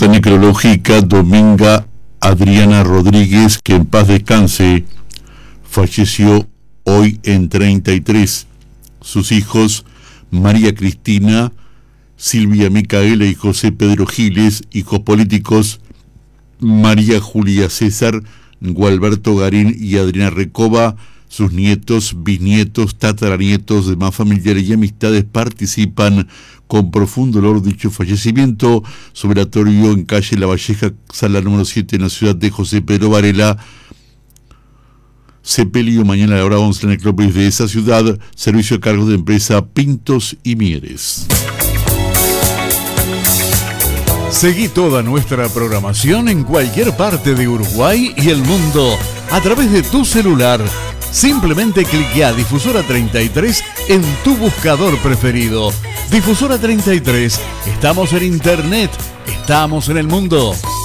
nota necrológica, Dominga Adriana Rodríguez, que en paz descanse, falleció hoy en 33. Sus hijos, María Cristina, Silvia Micaela y José Pedro Giles, hijos políticos, María Julia César, Gualberto Garín y Adriana Recoba. Sus nietos, bisnietos, tataranietos, demás familiares y amistades participan con profundo dolor dicho fallecimiento. Velatorio en calle La Valleja, sala número 7, en la ciudad de José Pedro Varela. Sepelio mañana a la hora 11 en la necrópolis de esa ciudad. Servicio a cargo de empresa Pintos y Mieres. Seguí toda nuestra programación en cualquier parte de Uruguay y el mundo a través de tu celular. Simplemente cliquea Difusora 33 en tu buscador preferido. Difusora 33, estamos en internet, estamos en el mundo.